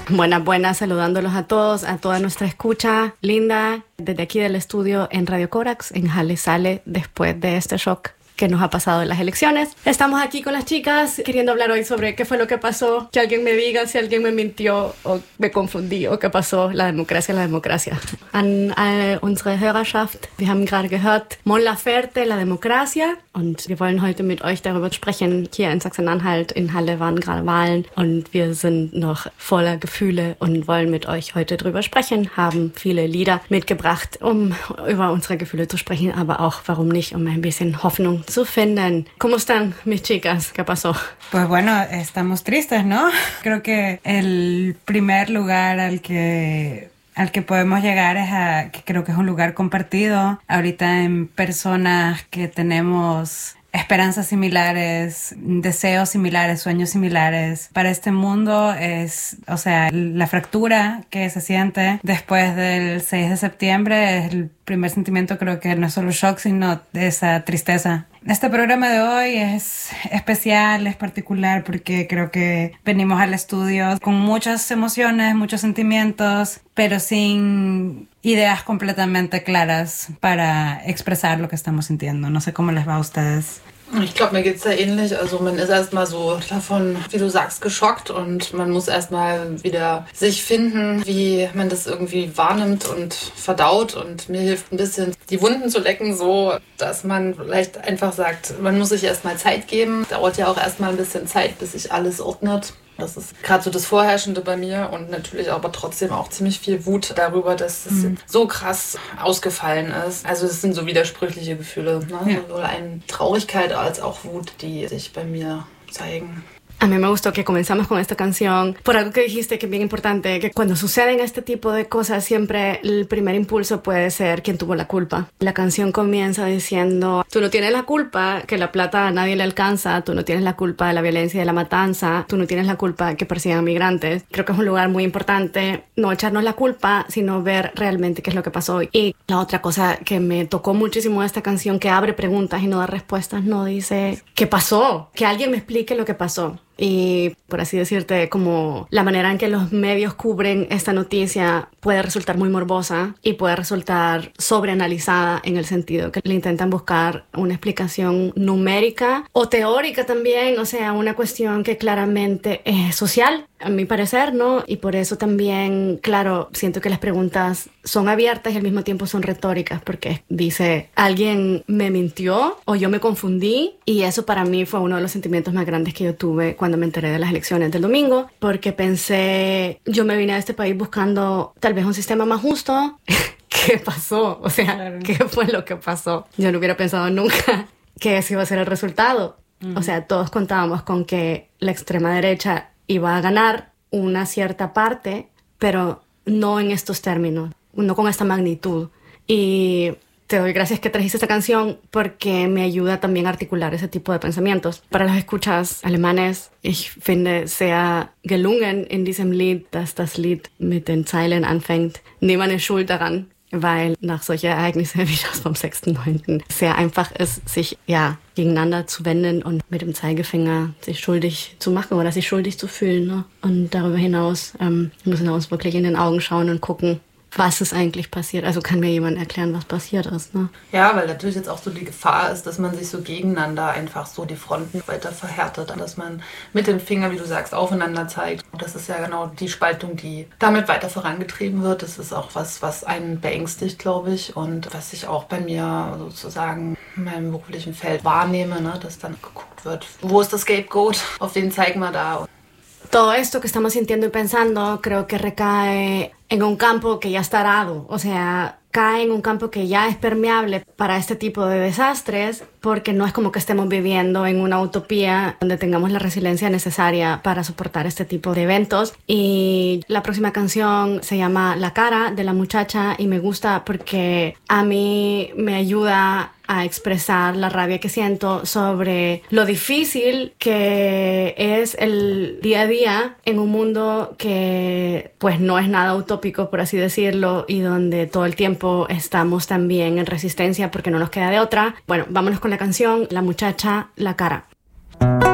Buenas, buenas, saludándolos a todos, a toda nuestra escucha linda, desde aquí del estudio en Radio Corax, en Jale Sale, después de este shock que nos ha pasado en las elecciones. Estamos aquí con las chicas queriendo hablar hoy sobre qué fue lo que pasó, que alguien me diga si alguien me mintió o me confundí o qué pasó, la democracia. An unsere Hörerschaft, wir haben gerade gehört Mon Laferte, la Demokratia, und wir wollen heute mit euch darüber sprechen. Hier in Sachsen-Anhalt, in Halle waren gerade Wahlen und wir sind noch voller Gefühle und wollen mit euch heute drüber sprechen, haben viele Lieder mitgebracht, um über unsere Gefühle zu sprechen, aber auch, warum nicht, um ein bisschen Hoffnung zu finden. ¿Cómo están, mis chicas? ¿Qué pasó? Pues bueno, estamos tristes, ¿no? Creo que el primer lugar al que podemos llegar es que creo que es un lugar compartido. Ahorita en personas que tenemos esperanzas similares, deseos similares, sueños similares para este mundo la fractura que se siente después del 6 de septiembre es el primer sentimiento, creo que no es solo shock, sino de esa tristeza. Este programa de hoy es especial, es particular porque creo que venimos al estudio con muchas emociones, muchos sentimientos, pero sin ideas completamente claras para expresar lo que estamos sintiendo. No sé cómo les va a ustedes. Ich glaube, mir geht's da ähnlich. Also man ist erstmal so davon, wie du sagst, geschockt und man muss erstmal wieder sich finden, wie man das irgendwie wahrnimmt und verdaut. Und mir hilft ein bisschen, die Wunden zu lecken, so dass man vielleicht einfach sagt, man muss sich erstmal Zeit geben. Dauert ja auch erstmal ein bisschen Zeit, bis sich alles ordnet. Das ist gerade so das Vorherrschende bei mir und natürlich aber trotzdem auch ziemlich viel Wut darüber, dass es so krass ausgefallen ist. Also es sind so widersprüchliche Gefühle, ne? Ja. Sowohl eine Traurigkeit als auch Wut, die sich bei mir zeigen. A mí me gustó que comenzamos con esta canción por algo que dijiste que es bien importante, que cuando suceden este tipo de cosas siempre el primer impulso puede ser quién tuvo la culpa. La canción comienza diciendo, tú no tienes la culpa que la plata a nadie le alcanza, tú no tienes la culpa de la violencia y de la matanza, tú no tienes la culpa que persigan migrantes. Creo que es un lugar muy importante no echarnos la culpa, sino ver realmente qué es lo que pasó. Y la otra cosa que me tocó muchísimo de esta canción, que abre preguntas y no da respuestas, no dice ¿qué pasó? Que alguien me explique lo que pasó. Y por así decirte, como la manera en que los medios cubren esta noticia puede resultar muy morbosa y puede resultar sobreanalizada en el sentido que le intentan buscar una explicación numérica o teórica también, o sea, una cuestión que claramente es social, a mi parecer, ¿no? Y por eso también, claro, siento que las preguntas son abiertas y al mismo tiempo son retóricas, porque dice, ¿alguien me mintió o yo me confundí? Y eso para mí fue uno de los sentimientos más grandes que yo tuve cuando me enteré de las elecciones del domingo, porque pensé, yo me vine a este país buscando tal vez un sistema más justo. ¿Qué pasó? O sea, claro. ¿Qué fue lo que pasó? Yo no hubiera pensado nunca que ese iba a ser el resultado. O sea, todos contábamos con que la extrema derecha iba a ganar una cierta parte, pero no en estos términos, no con esta magnitud. Y te doy gracias que trajiste esta canción porque me ayuda también a articular ese tipo de pensamientos. Para los escuchas alemanes, ich finde sehr gelungen in diesem Lied, dass das Lied mit den Zeilen anfängt, niemand ist schuld daran, weil nach solchen Ereignissen wie das vom 6.9. sehr einfach ist, sich gegeneinander zu wenden und mit dem Zeigefinger sich schuldig zu machen oder sich schuldig zu fühlen. Ne? Und darüber hinaus müssen wir uns wirklich in den Augen schauen und gucken, was ist eigentlich passiert. Also kann mir jemand erklären, was passiert ist, ne? Ja, weil natürlich jetzt auch so die Gefahr ist, dass man sich so gegeneinander einfach so die Fronten weiter verhärtet, dass man mit dem Finger, wie du sagst, aufeinander zeigt. Und das ist ja genau die Spaltung, die damit weiter vorangetrieben wird. Das ist auch was einen beängstigt, glaube ich, und was ich auch bei mir sozusagen in meinem beruflichen Feld wahrnehme, ne? Dass dann geguckt wird, wo ist das Scapegoat, auf wen zeigen wir da. Todo esto que estamos sintiendo y pensando creo que recae en un campo que ya está arado, o sea, cae en un campo que ya es permeable para este tipo de desastres, porque no es como que estemos viviendo en una utopía donde tengamos la resiliencia necesaria para soportar este tipo de eventos. Y la próxima canción se llama La cara, de La Muchacha, y me gusta porque a mí me ayuda a expresar la rabia que siento sobre lo difícil que es el día a día en un mundo que pues no es nada utópico, por así decirlo, y donde todo el tiempo estamos también en resistencia porque no nos queda de otra. Bueno, vámonos con la canción La Muchacha, La cara.